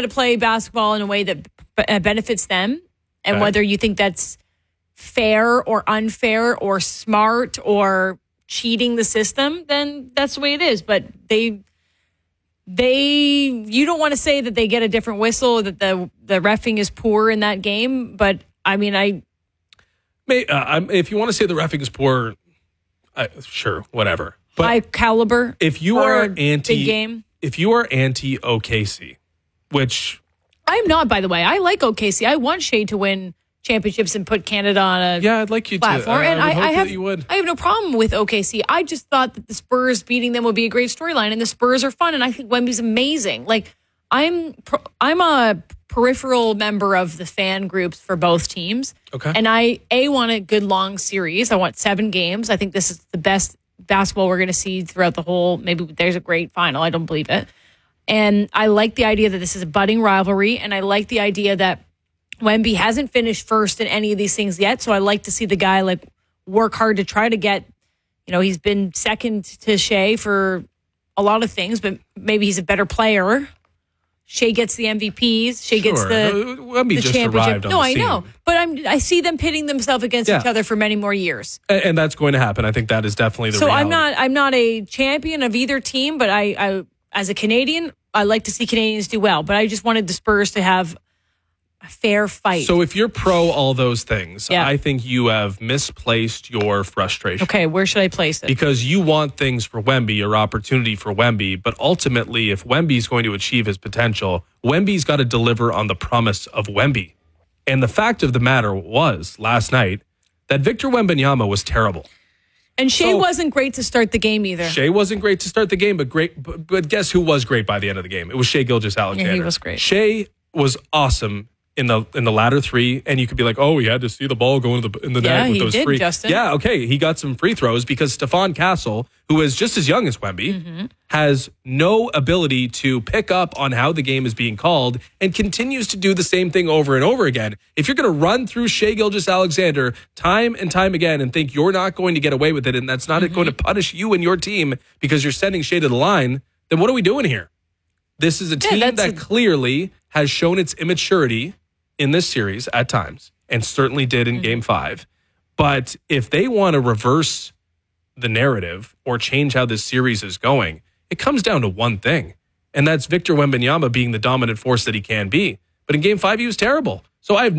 to play basketball in a way that benefits them, and whether you think that's fair or unfair or smart or cheating the system, then that's the way it is. But you don't want to say that they get a different whistle, that the reffing is poor in that game. But I mean, if you want to say the reffing is poor, sure, whatever. But high caliber. If you are big game. if you are anti OKC, which I'm not, by the way, I like OKC. I want Shea to win championships and put Canada on a I'd like you platform. to. And I have that you would. I have no problem with OKC. I just thought that the Spurs beating them would be a great storyline, and the Spurs are fun, and I think Wemby's amazing. Like I'm a peripheral member of the fan groups for both teams. Okay. And I want a good long series. I want 7 games. I think this is the best basketball we're going to see throughout the whole. Maybe there's a great final. I don't believe it. And I like the idea that this is a budding rivalry, and I like the idea that Wemby hasn't finished first in any of these things yet. So I like to see the guy like work hard to try to get, he's been second to Shea for a lot of things, but maybe he's a better player. Shea gets the MVPs. Shea gets Wemby the just championship. arrived on No, the I scene. know. But I see them pitting themselves against each other for many more years. And that's going to happen. I think that is definitely the reality. So I'm not a champion of either team, but I as a Canadian, I like to see Canadians do well. But I just wanted the Spurs to have a fair fight. So if you're pro all those things, I think you have misplaced your frustration. Okay, where should I place it? Because you want things for Wemby or opportunity for Wemby, but ultimately, if Wemby's going to achieve his potential, Wemby's got to deliver on the promise of Wemby. And the fact of the matter was, last night, that Victor Wembanyama was terrible. And Shea wasn't great to start the game either. Shea wasn't great to start the game, but guess who was great by the end of the game? It was Shai Gilgeous-Alexander. Yeah, he was great. Shea was awesome in the latter 3, and you could be like, oh, he had to see the ball go in the net with those free. Justin. Yeah, okay, he got some free throws because Stephon Castle, who is just as young as Wemby, has no ability to pick up on how the game is being called and continues to do the same thing over and over again. If you're going to run through Shai Gilgeous-Alexander time and time again and think you're not going to get away with it and that's not going to punish you and your team because you're sending Shai to the line, then what are we doing here? This is a team that clearly has shown its immaturity in this series at times, and certainly did in Game 5. But if they want to reverse the narrative or change how this series is going, it comes down to one thing, and that's Victor Wembanyama being the dominant force that he can be. But in Game 5, he was terrible. So I have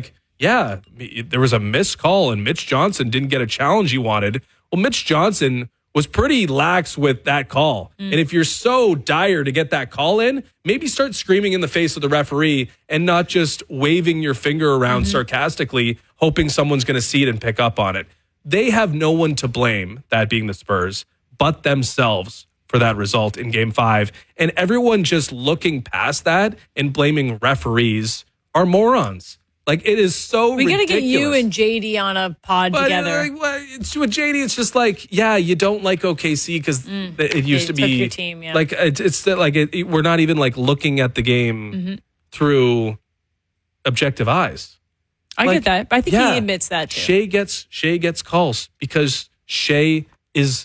there was a missed call, and Mitch Johnson didn't get a challenge he wanted. Well, Mitch Johnson was pretty lax with that call. And if you're so dire to get that call in, maybe start screaming in the face of the referee and not just waving your finger around sarcastically, hoping someone's going to see it and pick up on it. They have no one to blame, that being the Spurs, but themselves for that result in Game 5. And everyone just looking past that and blaming referees are morons. Like, it is so ridiculous. We got to get you and JD on a pod together. It's with JD. It's just like, you don't like OKC because it used to be your team, like we're not even like looking at the game through objective eyes. I get that, but I think he admits that too. Shai gets calls because Shai is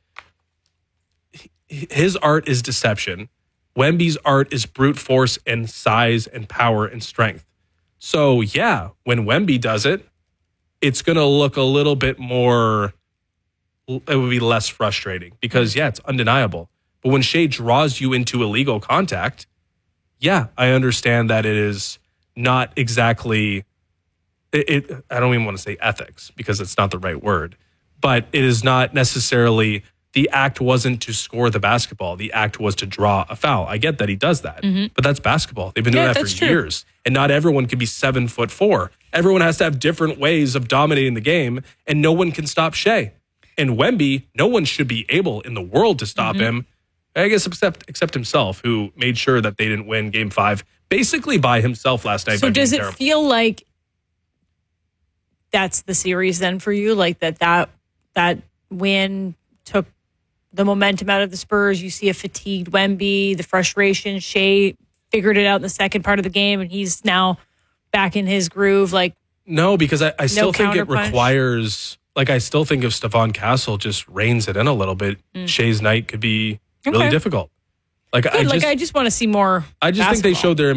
his art is deception. Wemby's art is brute force and size and power and strength. So, when Wemby does it, it's going to look a little bit more, it would be less frustrating because, it's undeniable. But when Shai draws you into illegal contact, I understand that it is not exactly, I don't even want to say ethics because it's not the right word, but it is not necessarily, the act wasn't to score the basketball. The act was to draw a foul. I get that he does that, but that's basketball. They've been doing that for years. And not everyone can be 7'4". Everyone has to have different ways of dominating the game, and no one can stop Shai. And Wemby, no one should be able in the world to stop him, I guess, except himself, who made sure that they didn't win Game 5 basically by himself last night. So does it terrible. feel like that's the series then for you? Like that win took the momentum out of the Spurs? You see a fatigued Wemby, the frustration. Shai figured it out in the second part of the game, and he's now back in his groove. Like, no, because I still think it counterpunch? requires. Like, I still think if Stephon Castle just reins it in a little bit, Shai's night could be really difficult. Like, I just want to see more. I just think they showed their